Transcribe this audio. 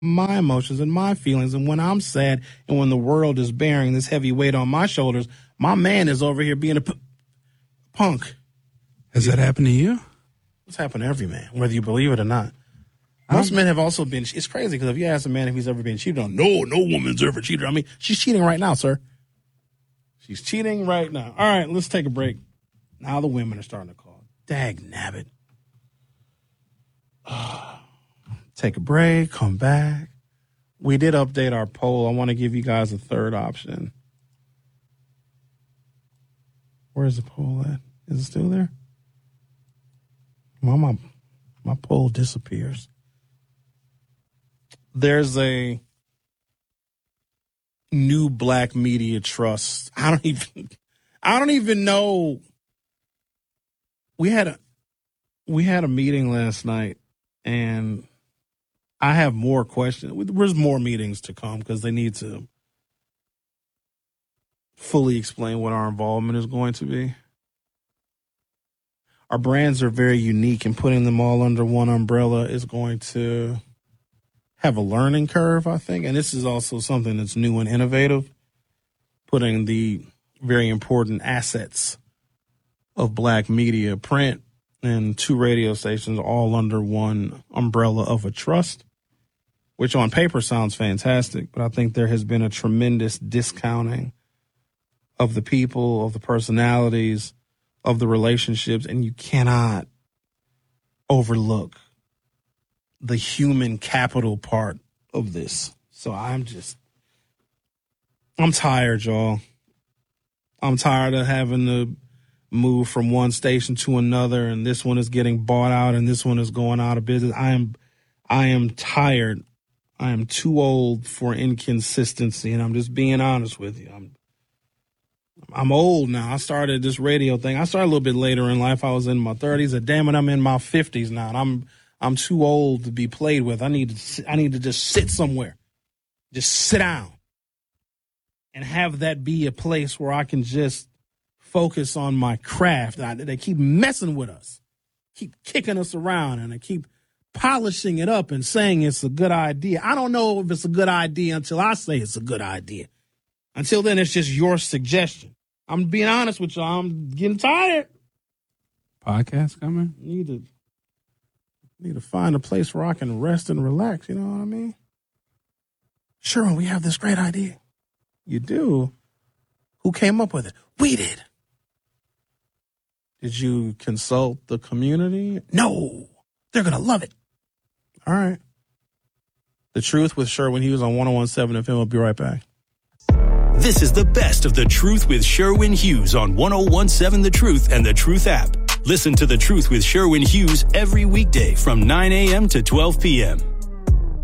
my emotions and my feelings. And when I'm sad and when the world is bearing this heavy weight on my shoulders, my man is over here being a punk. Has that happened to you? It's happened to every man, whether you believe it or not. Most men have also been, it's crazy because if you ask a man if he's ever been cheated on, no woman's ever cheated. I mean, she's cheating right now, sir. She's cheating right now. All right, let's take a break. Now the women are starting to call. Dag nabbit. Take a break, come back. We did update our poll. I want to give you guys a third option. Where's the poll at? Is it still there? Well, my poll disappears. There's a new black media trust. I don't even know. We had a meeting last night, and I have more questions. There's more meetings to come because they need to fully explain what our involvement is going to be. Our brands are very unique, and putting them all under one umbrella is going to have a learning curve, I think. And this is also something that's new and innovative, putting the very important assets of black media, print, and 2 radio stations all under one umbrella of a trust, which on paper sounds fantastic. But I think there has been a tremendous discounting of the people, of the personalities, of the relationships, and you cannot overlook the human capital part of this. So I'm tired, y'all. I'm tired of having to move from one station to another, and this one is getting bought out and this one is going out of business. I am tired. I am too old for inconsistency, and I'm just being honest with you. I'm old now. I started this radio thing. I started a little bit later in life. I was in my 30s, and damn it, I'm in my 50s now. And I'm too old to be played with. I need to just sit somewhere, just sit down, and have that be a place where I can just focus on my craft. They keep messing with us, keep kicking us around, and they keep polishing it up and saying it's a good idea. I don't know if it's a good idea until I say it's a good idea. Until then, it's just your suggestion. I'm being honest with y'all. I'm getting tired. Podcast coming? Need to find a place where I can rest and relax. You know what I mean? Sure, we have this great idea. You do? Who came up with it? We did. Did you consult the community? No. They're going to love it. All right. The Truth with Sherwin Hughes on 101.7 FM. I'll be right back. This is the best of The Truth with Sherwin Hughes on 101.7 The Truth and The Truth app. Listen to The Truth with Sherwin Hughes every weekday from 9 a.m. to 12 p.m.